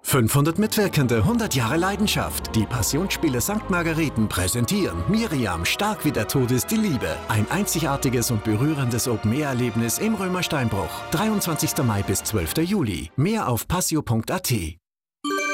500 Mitwirkende, 100 Jahre Leidenschaft. Die Passionsspiele St. Margareten präsentieren Miriam, stark wie der Tod ist die Liebe. Ein einzigartiges und berührendes Open-Air-Erlebnis im Römersteinbruch. 23. Mai bis 12. Juli. Mehr auf passio.at.